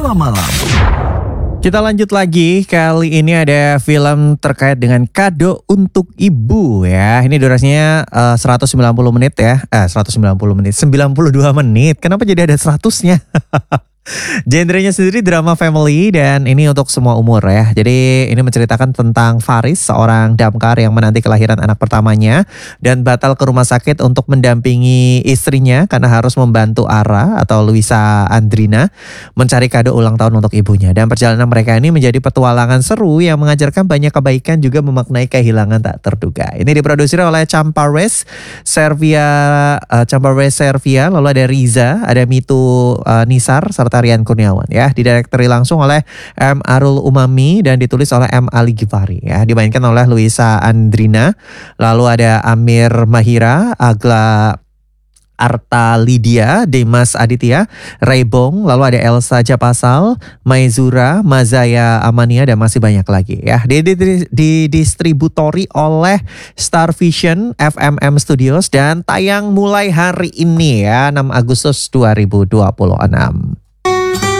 malam-malam. Kita lanjut lagi, kali ini ada film terkait dengan kado untuk ibu ya. Ini durasinya 190 menit ya, 190 menit, 92 menit. Kenapa jadi ada 100-nya? Genrenya sendiri drama family dan ini untuk semua umur ya. Jadi ini menceritakan tentang Faris, seorang damkar yang menanti kelahiran anak pertamanya dan batal ke rumah sakit untuk mendampingi istrinya karena harus membantu Ara atau Luisa Andrina mencari kado ulang tahun untuk ibunya. Dan perjalanan mereka ini menjadi petualangan seru yang mengajarkan banyak kebaikan juga memaknai kehilangan tak terduga. Ini diproduksi oleh Champares Servia, lalu ada Riza, ada Mitu Nisar serta Rian Kurniawan ya. Didirektori langsung oleh M. Arul Umami dan ditulis oleh M. Ali Gifari ya. Dimainkan oleh Luisa Andrina, lalu ada Amir Mahira, Agla Arta Lydia, Demas Aditya, Raybong, lalu ada Elsa Japasal, Maizura, Mazaya Amania dan masih banyak lagi ya. Didistributori oleh Star Vision FMM Studios dan tayang mulai hari ini ya, 6 Agustus 2026.